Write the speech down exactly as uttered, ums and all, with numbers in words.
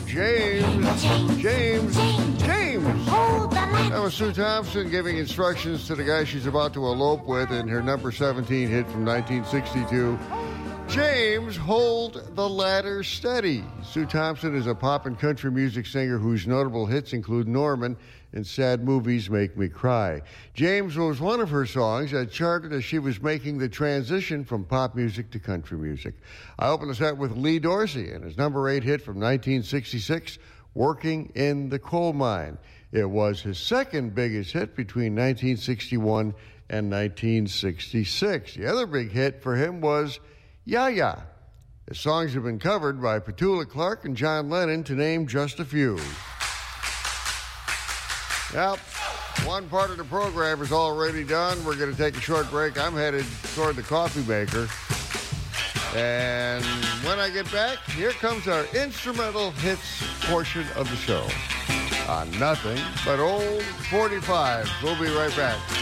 James. James. James. James. James. Hold the ladder. That was Sue Thompson giving instructions to the guy she's about to elope with in her number seventeen hit from nineteen sixty-two. James, hold the ladder steady. Sue Thompson is a pop and country music singer whose notable hits include Norman and Sad Movies Make Me Cry. James was one of her songs that charted as she was making the transition from pop music to country music. I open the set with Lee Dorsey and his number eight hit from nineteen sixty-six, Working in the Coal Mine. It was his second biggest hit between nineteen sixty-one and nineteen sixty-six. The other big hit for him was Ya Ya. His songs have been covered by Petula Clark and John Lennon, to name just a few. Yep, one part of the program is already done. We're going to take a short break. I'm headed toward the coffee maker. And when I get back, here comes our instrumental hits portion of the show. On nothing but old forty-fives. We'll be right back.